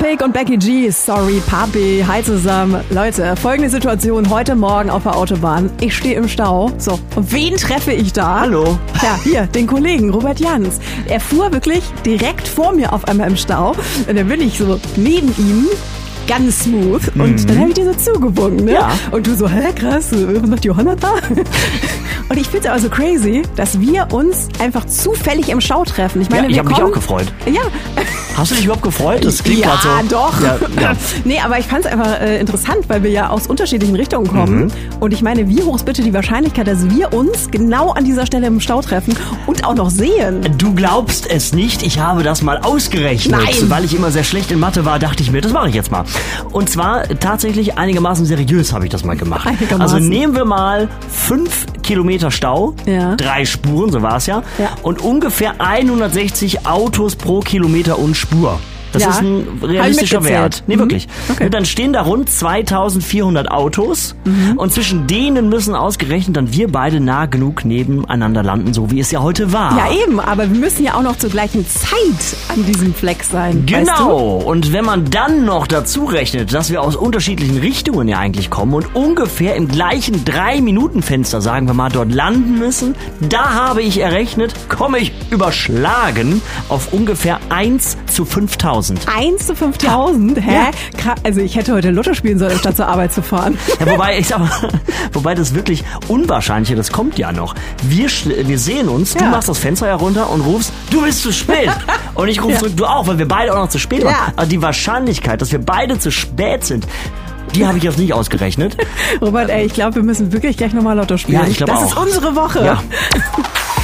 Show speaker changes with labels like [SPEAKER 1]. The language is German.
[SPEAKER 1] Topic und Becky G. Sorry, Papi. Hi zusammen. Leute, folgende Situation heute Morgen auf der Autobahn. Ich stehe im Stau. So, und wen treffe ich da?
[SPEAKER 2] Hallo.
[SPEAKER 1] Ja, hier, den Kollegen Robert Jans. Er fuhr wirklich direkt vor mir auf einmal im Stau. Und dann bin ich so neben ihm. Ganz smooth. Und dann habe ich dir so zugewunken, ne?
[SPEAKER 2] Ja.
[SPEAKER 1] Und du so, hä, krass, macht Johanna da? Und ich finde es aber so crazy, dass wir uns einfach zufällig im Stau treffen. Ich meine,
[SPEAKER 2] ich habe mich auch gefreut.
[SPEAKER 1] Ja.
[SPEAKER 2] Hast du dich überhaupt gefreut? Das klingt
[SPEAKER 1] ja,
[SPEAKER 2] gerade so.
[SPEAKER 1] Doch.
[SPEAKER 2] Ja.
[SPEAKER 1] Nee, aber ich fand es einfach interessant, weil wir ja aus unterschiedlichen Richtungen kommen. Und ich meine, wie hoch ist bitte die Wahrscheinlichkeit, dass wir uns genau an dieser Stelle im Stau treffen und auch noch sehen?
[SPEAKER 2] Du glaubst es nicht, ich habe das mal ausgerechnet.
[SPEAKER 1] Nein.
[SPEAKER 2] Weil ich immer sehr schlecht in Mathe war, dachte ich mir, das mache ich jetzt mal. Und zwar tatsächlich einigermaßen seriös habe ich das mal gemacht.
[SPEAKER 1] Einigermaßen.
[SPEAKER 2] Also nehmen wir mal 5 Kilometer Stau,
[SPEAKER 1] Ja.
[SPEAKER 2] 3 Spuren, so war es ja,
[SPEAKER 1] Ja.
[SPEAKER 2] und ungefähr 160 Autos pro Kilometer und Spur. Das
[SPEAKER 1] Ja.
[SPEAKER 2] ist ein realistischer
[SPEAKER 1] mitgezählt.
[SPEAKER 2] Wert. Nee, wirklich.
[SPEAKER 1] Okay.
[SPEAKER 2] Und dann stehen da rund 2400 Autos und zwischen denen müssen ausgerechnet dann wir beide nah genug nebeneinander landen, so wie es ja heute war.
[SPEAKER 1] Ja, eben, aber wir müssen ja auch noch zur gleichen Zeit an diesem Fleck sein. Weißt du?
[SPEAKER 2] Genau. Und wenn man dann noch dazu rechnet, dass wir aus unterschiedlichen Richtungen ja eigentlich kommen und ungefähr im gleichen 3-Minuten-Fenster, sagen wir mal, dort landen müssen, da habe ich errechnet, komme ich überschlagen auf ungefähr 1 zu 5000.
[SPEAKER 1] 1 zu 5000? Hä?
[SPEAKER 2] Ja.
[SPEAKER 1] Also ich hätte heute Lotto spielen sollen, statt zur Arbeit zu fahren.
[SPEAKER 2] Ja, wobei das wirklich Unwahrscheinliche, das kommt ja noch. Wir sehen uns, du
[SPEAKER 1] Ja.
[SPEAKER 2] machst das Fenster herunter und rufst, du bist zu spät. Und ich rufe zurück, du auch, weil wir beide auch noch zu spät waren.
[SPEAKER 1] Ja.
[SPEAKER 2] Aber die Wahrscheinlichkeit, dass wir beide zu spät sind, die habe ich jetzt nicht ausgerechnet.
[SPEAKER 1] Robert, ey, ich glaube, wir müssen wirklich gleich nochmal Lotto spielen.
[SPEAKER 2] Ja, ich glaube
[SPEAKER 1] Das
[SPEAKER 2] auch.
[SPEAKER 1] ist unsere Woche.
[SPEAKER 2] Ja.